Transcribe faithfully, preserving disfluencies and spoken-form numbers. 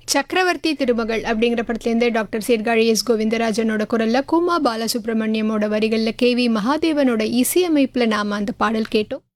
சக்கரவர்த்தி திருமகள் அப்படிங்கிற படத்துலேருந்து டாக்டர் சீர்காழி எஸ் கோவிந்தராஜனோட குரலில் குமா பாலசுப்ரமணியமோட வரிகளில் கே வி மகாதேவனோட இசையமைப்பில் நாம் அந்த பாடல் கேட்டோம்.